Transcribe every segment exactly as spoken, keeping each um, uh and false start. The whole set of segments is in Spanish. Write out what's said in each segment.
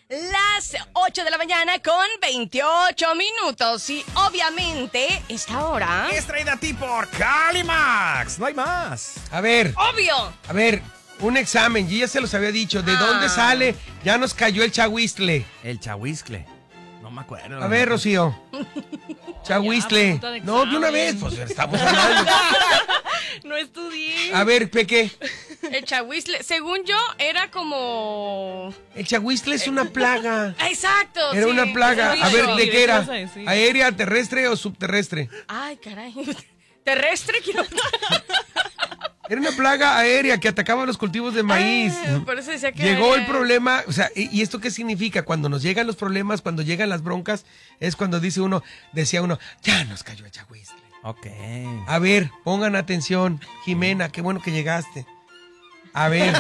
las ocho de la mañana con veintiocho minutos. Y obviamente, esta hora es traída a ti por Calimax. No hay más. A ver. ¡Obvio! A ver, un examen. Yo ya se los había dicho. ¿De Ah. dónde sale? Ya nos cayó el chahuistle. El chahuistle. No me acuerdo. A ver, Rocío. Chahuistle. Ya, No, de una vez. Pues estamos hablando. No estudié. A ver, Peque. El chahuistle, según yo, era como... El chahuistle es una plaga. Ah, exacto. Era sí. una plaga. Sí, A ver, sí. ¿de qué era? vas a decir? ¿Aérea, terrestre o subterrestre? Ay, caray. Terrestre, quiero... Era una plaga aérea que atacaba los cultivos de maíz. Ah, por eso decía que Llegó era- el problema, o sea, ¿y y esto qué significa? Cuando nos llegan los problemas, cuando llegan las broncas, es cuando dice uno, decía uno, ya nos cayó el chahuistle. Ok. A ver, pongan atención. Jimena, qué bueno que llegaste. A ver.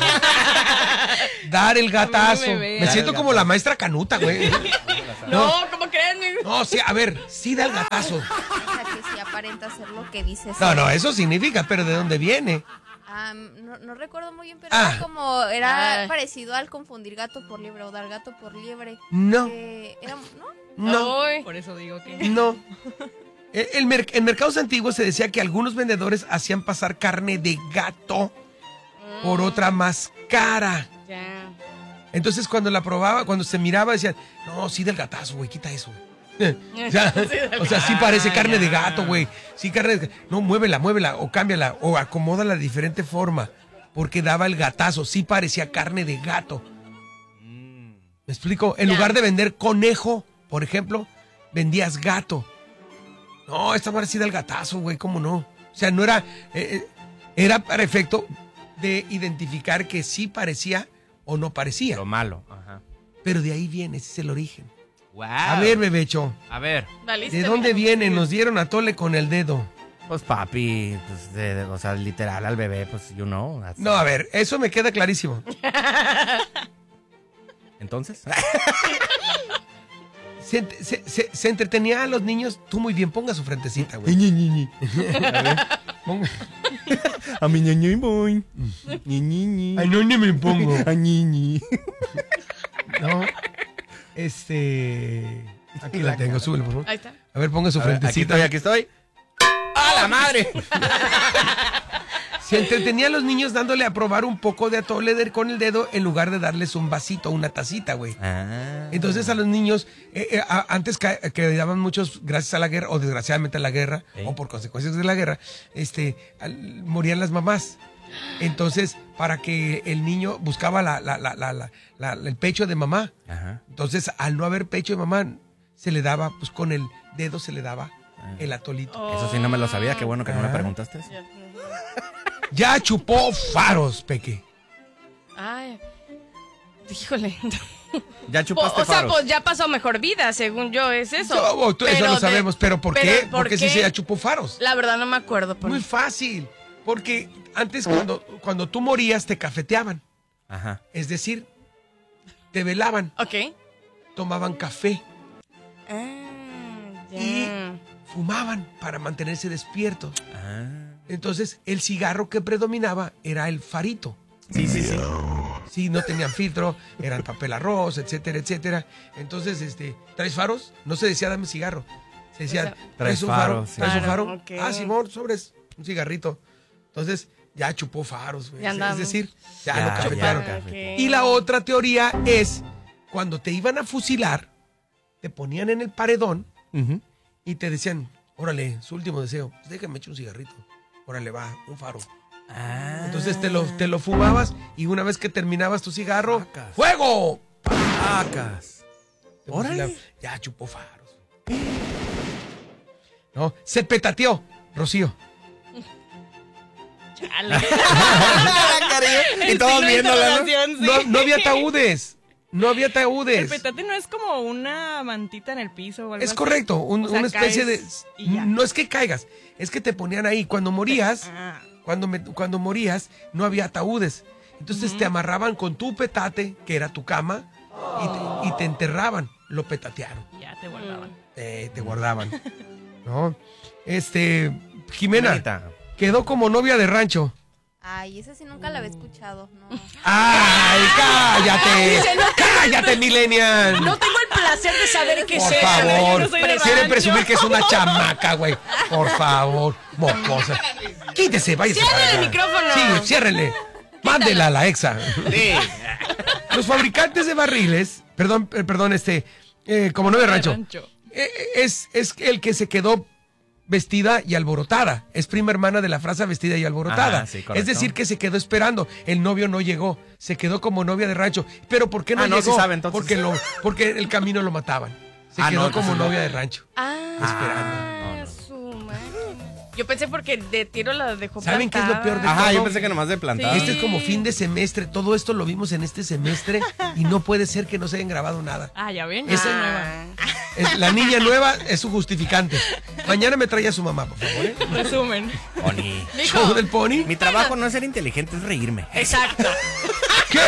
Dar el gatazo. me Me, ve. Dar siento el como la maestra Canuta, güey. No, ¿cómo creen? No, sí, a ver, sí da el gatazo. O sea, que sí aparenta ser lo que dice. No, ser. no, eso significa, pero ¿de dónde viene? Ah, no, no recuerdo muy bien, pero Ah. era como, era Ah. parecido al confundir gato por liebre o dar gato por liebre. No, Eh, era, ¿no? no, Ay, Por eso digo que. no. El, el mer- en mercados antiguos se decía que algunos vendedores hacían pasar carne de gato por otra más cara. ya. Entonces cuando la probaba, cuando se miraba, decían, no, sí del gatazo, güey, quita eso. O sea, o sea, sí parece carne de gato, güey. Sí, carne de... No, muévela, muévela, o cámbiala, o acomódala de diferente forma. Porque daba el gatazo, sí parecía carne de gato. ¿Me explico? En Ya. lugar de vender conejo, por ejemplo, vendías gato. No, esta parecida el gatazo, güey, ¿cómo no? O sea, no era... eh, eh, era para efecto de identificar que sí parecía o no parecía. Lo malo. Ajá. Pero de ahí viene, ese es el origen. Wow. A ver, bebecho, A ver. Valiste, ¿de dónde mira. viene? Nos dieron a tole con el dedo. Pues papi, pues, de, de- o sea, literal al bebé, pues, you know. that's- No, a ver, eso me queda clarísimo. Entonces. Se, ent- se- se- se entretenía a los niños. Tú muy bien, ponga su frentecita, güey. Ñi, ñi, ñi. A ver, ponga. A mi ñaño y voy. Ñi, ñi, ñi. Ay, no, ni me pongo. A ñi, ñi. No, este... Aquí la tengo, súbelo, por favor. Ahí está. A ver, ponga su A ver, aquí frentecita. estoy, aquí estoy. ¡A la madre! Se entretenía a los niños dándole a probar un poco de atole de- con el dedo en lugar de darles un vasito, una tacita, güey. Ah. Entonces a los niños, eh, eh, a- antes ca- que daban muchos, gracias a la guerra, o desgraciadamente a la guerra, ¿Eh? o por consecuencias de la guerra, este, al- morían las mamás. Entonces, para que el niño buscaba la, la- la- la- la- la- el pecho de mamá. Ajá. Entonces, al no haber pecho de mamá, se le daba, pues con el dedo se le daba el atolito. Eso sí no me lo sabía, qué bueno que no me Ah. preguntaste. Ya. Ya chupó faros, Peque. Ay, híjole. Ya Po- chupaste o sea, faros. pues ya pasó mejor vida, según yo, es eso. Yo, tú- eso Pero lo de- sabemos, pero ¿por pero qué? ¿por Porque sí qué? se ya chupó faros. La verdad no me acuerdo. por- Muy fácil. Porque antes cuando, cuando tú morías te cafeteaban. Ajá. Es decir, te velaban, Ok. tomaban café Ah, ya. Y- fumaban para mantenerse despiertos. Ah. Entonces, el cigarro que predominaba era el farito. Sí, sí, sí. Sí, no tenían filtro, eran papel arroz, etcétera, etcétera. Entonces, este, ¿traes faros? No se decía dame cigarro. Se decía, O sea, ¿traes traes un faro? faros, sí. ¿Traes un Faro, faro? ok. Ah, Simón, sobres, un cigarrito. Entonces, ya chupó faros, güey. Ya Es andamos. decir, ya, Ya, lo ya, cafetearon. ya. Ok. Y la otra teoría es, cuando te iban a fusilar, te ponían en el paredón Ujú. y te decían, órale, su último deseo, pues déjame echar un cigarrito. Órale, va, un faro. Ah. Entonces te lo, te lo fumabas y una vez que terminabas tu cigarro, Sacas. ¡fuego! Sacas. Te Órale. fusilaban. Ya chupó faros. No, se petateó, Rocío. Chale. Y todos viéndola, ¿no? No, no había ataúdes. No había El ataúdes. petate no es como una mantita en el piso o algo Es así? correcto, un- O sea, una especie de... caes y ya. No es que caigas, es que te ponían ahí. Cuando morías, Ah, cuando, me- cuando morías, no había ataúdes. Entonces te amarraban con tu petate, que era tu cama, y te, y te enterraban. Lo petatearon. ya te guardaban. Eh, te guardaban. ¿No? Este, Jimena, Jimenita. quedó como novia de rancho. Ay, esa sí nunca la había escuchado, ¿no? ¡Ay, cállate! Dice, no, ¡Cállate, millennial! No tengo el placer de saber qué Por es eso. favor, yo no soy de quieren rancho. presumir que es una chamaca, güey. Por favor, mocosa. Quítese, váyase. Ciérrele para el allá. micrófono. Sí, ciérrele. Mándela a la exa. Sí. Los fabricantes de barriles, perdón, eh, perdón, este, eh, como no de rancho, rancho. eh, es, es el que se quedó vestida y alborotada. Es prima hermana de la frase vestida y alborotada. Ajá, sí, correcto. Es decir, que se quedó esperando. El novio no llegó. Se quedó como novia de rancho. Pero ¿por qué no Ah, no, llegó? sí sabe, entonces. Porque, lo, porque el camino lo mataban. Se Ah, quedó no, como entonces no. novia de rancho. Ah, Esperando. su madre. Yo pensé porque de tiro la dejó ¿Saben qué es lo plantada. peor de Ajá, todo? yo pensé que nomás de plantada. Sí. Este es como fin de semestre. Todo esto lo vimos en este semestre y no puede ser que no se hayan grabado nada. Ah, ya ven, ya Ese- soy nueva. Ah. Es- la niña nueva es su justificante. Mañana me trae a su mamá, por favor. ¿eh? Resumen. Pony. Show del pony. Mi trabajo no es ser inteligente, es reírme. Exacto. ¿Qué?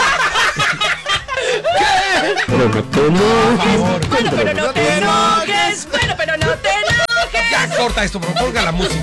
¿Qué? Pero no te enojes. Por favor. Bueno, pero no te enojes. Bueno, pero no te enojes. Ya corta esto, pero ponga la música.